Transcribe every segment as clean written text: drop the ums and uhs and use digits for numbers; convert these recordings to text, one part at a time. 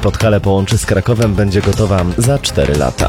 Podhale połączy z Krakowem, będzie gotowa za 4 lata.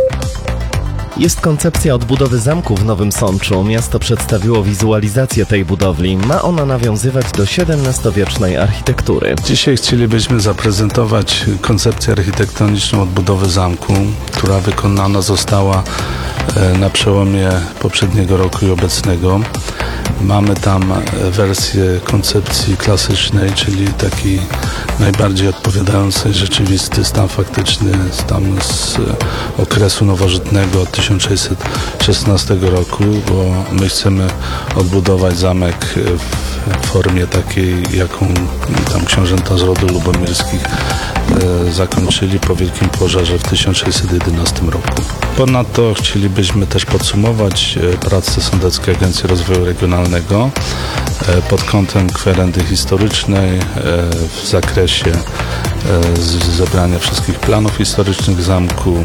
Jest koncepcja odbudowy zamku w Nowym Sączu. Miasto przedstawiło wizualizację tej budowli. Ma ona nawiązywać do XVII-wiecznej architektury. Dzisiaj chcielibyśmy zaprezentować koncepcję architektoniczną odbudowy zamku, która wykonana została na przełomie poprzedniego roku i obecnego. Mamy tam wersję koncepcji klasycznej, czyli taki najbardziej odpowiadający rzeczywisty stan faktyczny, stan z okresu nowożytnego od 1616 roku, bo my chcemy odbudować zamek w formie takiej, jaką tam książęta z rodu lubomirskich zakończyli po wielkim pożarze w 1611 roku. Ponadto chcielibyśmy też podsumować pracę Sądeckiej Agencji Rozwoju Regionalnego pod kątem kwerendy historycznej w zakresie zebrania wszystkich planów historycznych zamku,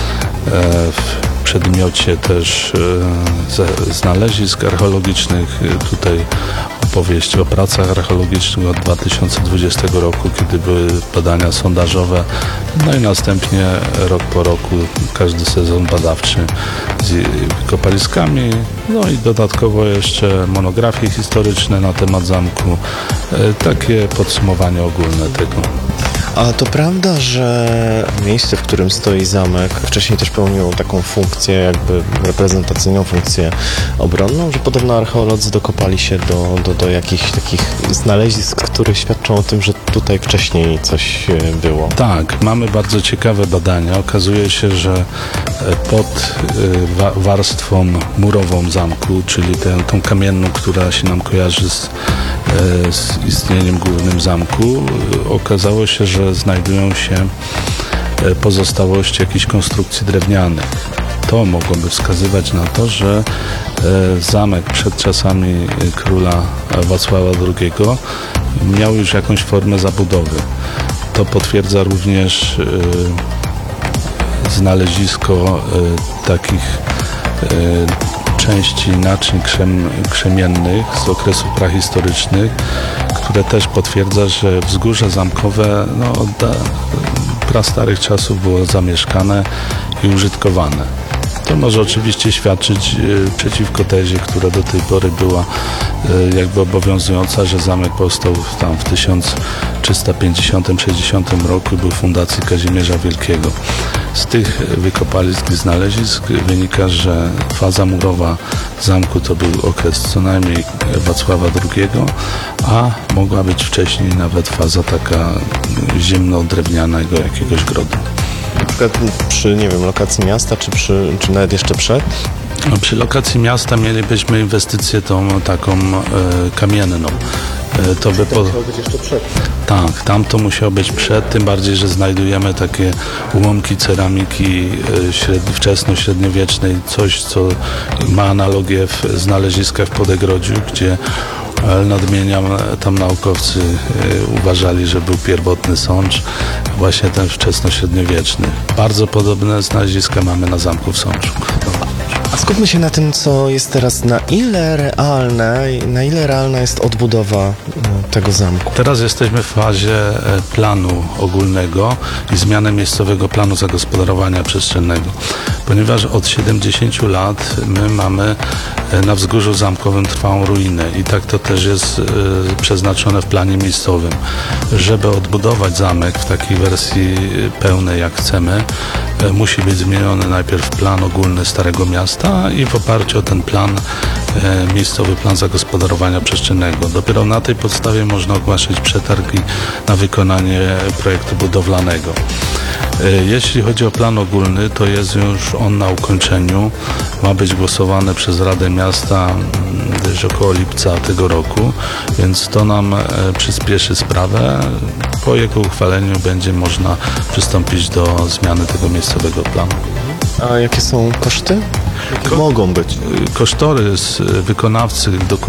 w przedmiocie też znalezisk archeologicznych. Tutaj opowieść o pracach archeologicznych od 2020 roku, kiedy były badania sondażowe, no i następnie rok po roku każdy sezon badawczy z wykopaliskami, no i dodatkowo jeszcze monografie historyczne na temat zamku, takie podsumowanie ogólne tego. A to prawda, że miejsce, w którym stoi zamek, wcześniej też pełniło taką funkcję, jakby reprezentacyjną funkcję obronną, że podobno archeolodzy dokopali się do jakichś takich znalezisk, które świadczą o tym, że tutaj wcześniej coś było? Tak, mamy bardzo ciekawe badania. Okazuje się, że pod warstwą murową zamku, czyli tą kamienną, która się nam kojarzy z istnieniem głównym zamku, okazało się, że znajdują się pozostałości jakichś konstrukcji drewnianych. To mogłoby wskazywać na to, że zamek przed czasami króla Wacława II miał już jakąś formę zabudowy. To potwierdza również znalezisko takich części naczyń krzemiennych z okresów prahistorycznych, które też potwierdza, że wzgórze zamkowe od prastarych czasów było zamieszkane i użytkowane. To może oczywiście świadczyć przeciwko tezie, która do tej pory była jakby obowiązująca, że zamek powstał tam w 1350-60 roku, był fundacji Kazimierza Wielkiego. Z tych wykopalisk i znalezisk wynika, że faza murowa zamku to był okres co najmniej Wacława II, a mogła być wcześniej nawet faza taka ziemno-drewnianego jakiegoś grodu. Na przykład przy, lokacji miasta, czy nawet jeszcze przed? Przy lokacji miasta mielibyśmy inwestycję tą taką kamienną. To by musiało być jeszcze przed. Tak, tam to musiało być przed, tym bardziej, że znajdujemy takie ułamki ceramiki wczesno-średniowiecznej, coś co ma analogię w znaleziskach w Podegrodziu, gdzie nadmieniam, tam naukowcy uważali, że był pierwotny sącz, właśnie ten wczesno-średniowieczny. Bardzo podobne znaleziska mamy na zamku w Sączu. A skupmy się na tym, co jest teraz, na ile realna jest odbudowa tego zamku? Teraz jesteśmy w fazie planu ogólnego i zmiany miejscowego planu zagospodarowania przestrzennego, ponieważ od 70 lat my mamy na wzgórzu zamkowym trwałą ruinę i tak to też jest przeznaczone w planie miejscowym. Żeby odbudować zamek w takiej wersji pełnej, jak chcemy, musi być zmieniony najpierw plan ogólny Starego Miasta i w oparciu o ten plan miejscowy plan zagospodarowania przestrzennego. Dopiero na tej podstawie można ogłaszać przetargi na wykonanie projektu budowlanego. Jeśli chodzi o plan ogólny, to jest już on na ukończeniu. Ma być głosowany przez Radę Miasta gdzieś około lipca tego roku, więc to nam przyspieszy sprawę. Po jego uchwaleniu będzie można przystąpić do zmiany tego miejscowego planu. A jakie są koszty? Mogą być. Kosztorys wykonawcy